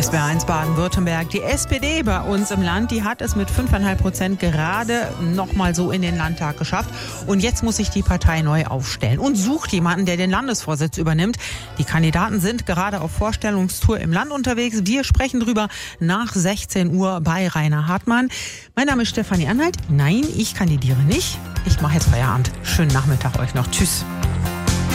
SWR1 Baden-Württemberg. Die SPD bei uns im Land, die hat es mit 5,5% gerade noch mal so in den Landtag geschafft. Und jetzt muss sich die Partei neu aufstellen und sucht jemanden, der den Landesvorsitz übernimmt. Die Kandidaten sind gerade auf Vorstellungstour im Land unterwegs. Wir sprechen drüber nach 16 Uhr bei Rainer Hartmann. Mein Name ist Stefanie Anhalt. Nein, ich kandidiere nicht. Ich mache jetzt Feierabend. Schönen Nachmittag euch noch. Tschüss.